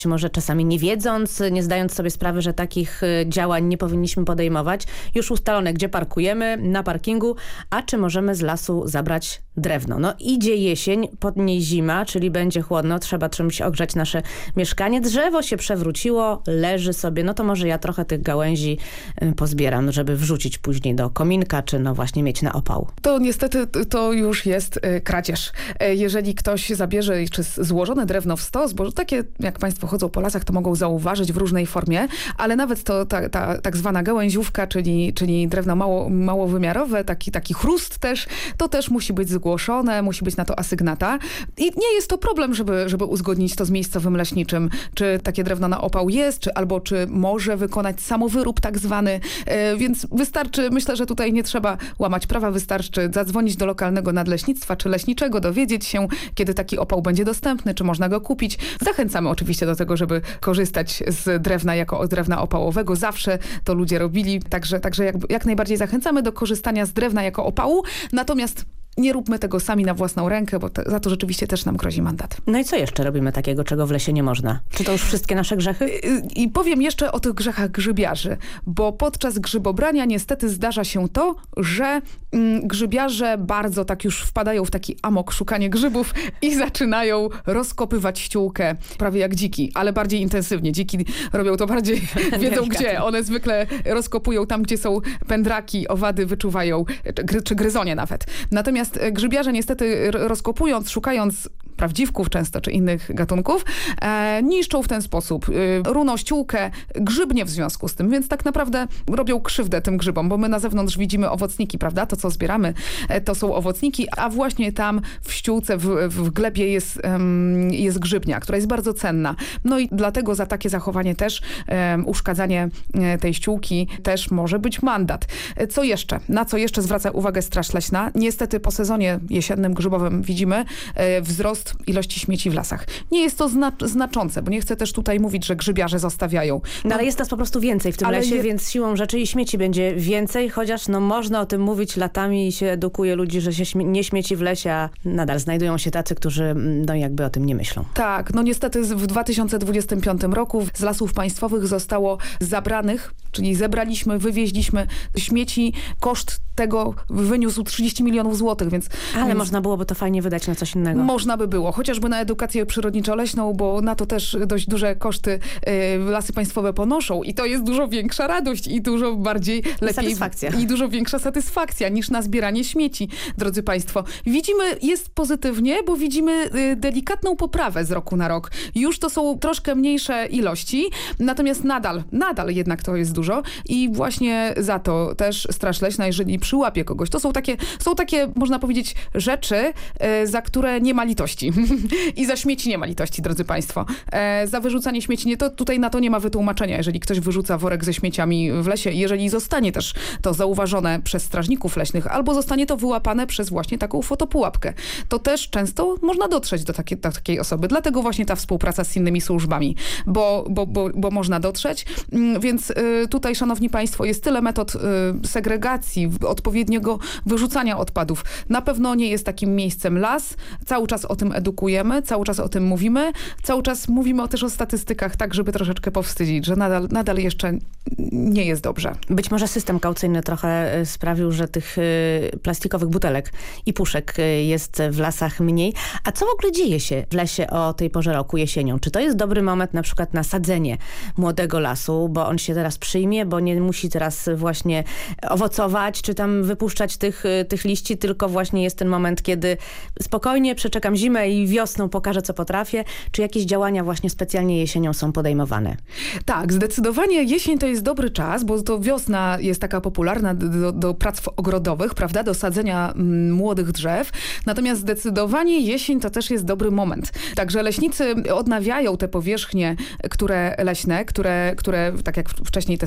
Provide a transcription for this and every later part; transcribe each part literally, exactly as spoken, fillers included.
może czasami nie wiedząc, nie zdając sobie sprawy, że takich działań nie powinniśmy podejmować. Już ustalone, gdzie parkujemy, na parkingu, a czy możemy z lasu zabrać drewno. No idzie jesień, pod niej zima, czyli będzie chłodno, trzeba czymś ogrzać nasze mieszkanie. Drzewo się przewróciło, leży sobie, no to może ja trochę tych gałęzi pozbieram, żeby wrzucić później do kominka, czy no właśnie mieć na opał. To niestety to już jest kradzież. Jeżeli ktoś zabierze czy złożone drewno w stos, bo takie jak państwo chodzą po lasach, to mogą zauważyć w różnej formie, ale nawet to ta, ta tak zwana gałęziówka, czyli, czyli drewno mało, małowymiarowe, taki, taki chrust też, to też musi być zgłoszone, musi być na to asygnata. I nie jest to problem, żeby, żeby uzgodnić to z miejscowym leśniczym, czy takie drewno na opał jest, czy albo czy może wykonać samowyrób tak zwany. E, więc wystarczy, myślę, że tutaj nie trzeba łamać prawa, wystarczy zadzwonić do lokalnego nadleśnictwa czy leśniczego, dowiedzieć się, kiedy taki opał będzie dostępny, czy można go kupić. Zachęcamy oczywiście do tego, żeby korzystać z drewna jako drewna opałowego. Zawsze to ludzie robili, także, także jak, jak najbardziej zachęcamy do korzystania z drewna jako opału. Natomiast nie róbmy tego sami na własną rękę, bo te, za to rzeczywiście też nam grozi mandat. No i co jeszcze robimy takiego, czego w lesie nie można? Czy to już wszystkie nasze grzechy? I powiem jeszcze o tych grzechach grzybiarzy, bo podczas grzybobrania niestety zdarza się to, że mm, grzybiarze bardzo tak już wpadają w taki amok szukanie grzybów i zaczynają rozkopywać ściółkę prawie jak dziki, ale bardziej intensywnie. Dziki robią to bardziej, wiedzą gdzie. One zwykle rozkopują tam, gdzie są pędraki, owady wyczuwają, czy, czy gryzonie nawet. Natomiast Natomiast grzybiarze niestety rozkopując, szukając prawdziwków często, czy innych gatunków, e, niszczą w ten sposób. E, runą ściółkę, grzybnie w związku z tym, więc tak naprawdę robią krzywdę tym grzybom, bo my na zewnątrz widzimy owocniki, prawda? To, co zbieramy, e, to są owocniki, a właśnie tam w ściółce, w, w glebie jest, um, jest grzybnia, która jest bardzo cenna. No i dlatego za takie zachowanie też um, uszkadzanie tej ściółki też może być mandat. E, co jeszcze? Na co jeszcze zwraca uwagę Straż Leśna? Niestety po sezonie jesiennym grzybowym widzimy e, wzrost ilości śmieci w lasach. Nie jest to zna znaczące, bo nie chcę też tutaj mówić, że grzybiarze zostawiają. No, no ale jest nas po prostu więcej w tym lesie, je... więc siłą rzeczy i śmieci będzie więcej, chociaż no można o tym mówić latami i się edukuje ludzi, że się śmie nie śmieci w lesie, a nadal znajdują się tacy, którzy no jakby o tym nie myślą. Tak, no niestety w dwa tysiące dwudziestym piątym roku z lasów państwowych zostało zabranych, czyli zebraliśmy, wywieźliśmy śmieci. Koszt tego wyniósł trzydzieści milionów złotych, więc... Ale więc... można byłoby to fajnie wydać na coś innego. Można by było, chociażby na edukację przyrodniczo-leśną, bo na to też dość duże koszty y, lasy państwowe ponoszą i to jest dużo większa radość i dużo bardziej lepiej... Satysfakcja. I dużo większa satysfakcja niż na zbieranie śmieci, drodzy państwo. Widzimy, jest pozytywnie, bo widzimy y, delikatną poprawę z roku na rok. Już to są troszkę mniejsze ilości, natomiast nadal, nadal jednak to jest dużo i właśnie za to też Straż Leśna, jeżeli przyłapie kogoś, to są takie, są takie można powiedzieć, rzeczy, y, za które nie ma litości. I za śmieci nie ma litości, drodzy państwo. E, za wyrzucanie śmieci, nie, to tutaj na to nie ma wytłumaczenia. Jeżeli ktoś wyrzuca worek ze śmieciami w lesie, jeżeli zostanie też to zauważone przez strażników leśnych, albo zostanie to wyłapane przez właśnie taką fotopułapkę, to też często można dotrzeć do, takie, do takiej osoby. Dlatego właśnie ta współpraca z innymi służbami, bo, bo, bo, bo można dotrzeć. Więc y, tutaj, szanowni państwo, jest tyle metod y, segregacji, odpowiedniego wyrzucania odpadów. Na pewno nie jest takim miejscem las. Cały czas o tym edukujemy, cały czas o tym mówimy, cały czas mówimy o, też o statystykach, tak żeby troszeczkę powstydzić, że nadal, nadal jeszcze nie jest dobrze. Być może system kaucyjny trochę sprawił, że tych plastikowych butelek i puszek jest w lasach mniej. A co w ogóle dzieje się w lesie o tej porze roku, jesienią? Czy to jest dobry moment na przykład na sadzenie młodego lasu, bo on się teraz przyjmie, bo nie musi teraz właśnie owocować, czy tam wypuszczać tych, tych liści, tylko właśnie jest ten moment, kiedy spokojnie przeczekam zimę i wiosną pokażę, co potrafię. Czy jakieś działania właśnie specjalnie jesienią są podejmowane? Tak, zdecydowanie jesień to jest dobry czas, bo to wiosna jest taka popularna do, do prac ogrodowych, prawda, do sadzenia mm, młodych drzew. Natomiast zdecydowanie jesień to też jest dobry moment. Także leśnicy odnawiają te powierzchnie, które leśne, które, które tak jak wcześniej te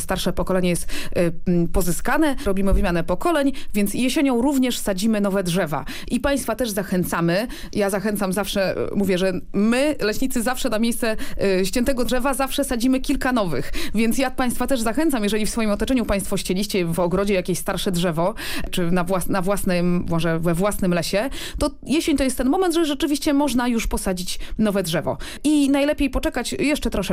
starsze pokolenie jest y, pozyskane, robimy wymianę pokoleń, więc jesienią również sadzimy nowe drzewa. I państwa też zachęcamy. Ja zachęcam zawsze, mówię, że my, leśnicy, zawsze na miejsce y, ściętego drzewa zawsze sadzimy kilka nowych. Więc ja państwa też zachęcam, jeżeli w swoim otoczeniu państwo ścieliście w ogrodzie jakieś starsze drzewo, czy na, włas na własnym, może we własnym lesie, to jesień to jest ten moment, że rzeczywiście można już posadzić nowe drzewo. I najlepiej poczekać jeszcze troszeczkę.